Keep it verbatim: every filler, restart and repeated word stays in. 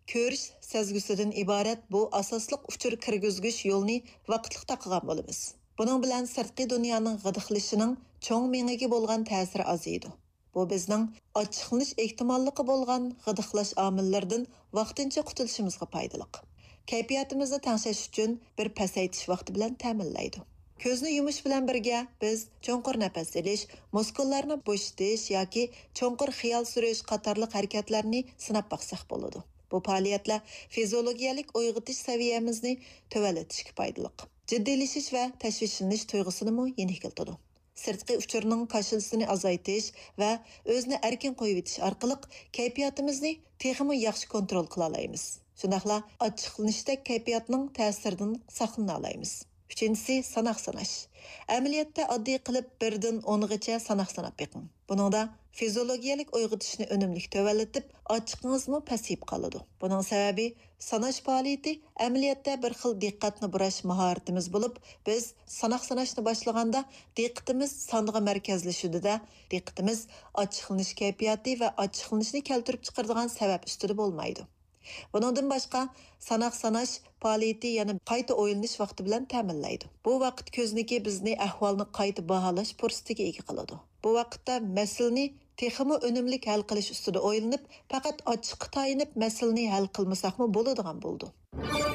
Ko'rish sezgisidan iborat bu asosliq uchur kirgizgich yo'lni vaqtliq taqagan bo'lamiz. Buning bilan sirtqi dunyoning g'idiqlishining cho'ng mengiga bo'lgan ta'siri aziydi. Bu bizning ochiqlanish ehtimolligi bo'lgan g'idiqlash omillaridan vaqtincha qutulishimizga foydali. Kayfiyatimizni tangshash uchun bir pasaytish vaqti bilan ta'minlaydi. Ko'zni yumish bilan birga biz cho'nqur nafas olish, muskullarni bo'shatish yoki cho'nqur xiyol surish qatorliq harakatlarni sinab baqsaq bo'ladi. Bu faoliyatlar fiziologiyalik uyg'otish saviyamizni tövalatishga foydali. Jiddiylashish va tashvishlanish tuyg'usini mo yenikiltadi. Sirtqi uchurning qashilsini azaytish va o'zni erkin qo'yib etish orqali kayfiyatimizni texmi yaxshi kontrol qila olamiz. Shundaqla ochiqlanishdek kayfiyatning ta'siridan saqlana olamiz. Üçüncüsü sanaq sanash. Amaliyotda oddiy qilib birdan o'ngacha sanaq sanab beqing. Buningda fiziologiyalik uyg'otishni unumli tövalatib, ochiqingizmi pasayib qoladi. Buning sababi sanash faoliyati amaliyotda bir xil diqqatni burash mahoratimiz bo'lib, biz sanaq sanashni boshlaganda diqqatimiz songa markazlashudida, diqqatimiz ochiqlanish kayfiyati va ochiqlanishni keltirib chiqaradigan sabab ustida bo'lmaydi. Buningdan boshqa sanaq sanash faoliyati yana qayta o'ylanish vaqti bilan ta'minlaydi. Bu vaqt ko'zniki bizni ahvolni qayta baholash fursatiga ega qiladi. Bu vaqtda masalani texmi unumli hal qilish ustida o'ylanib, faqat ochiqqa tayinib masalani hal qilmasaqmi bo'ladigan bo'ldi.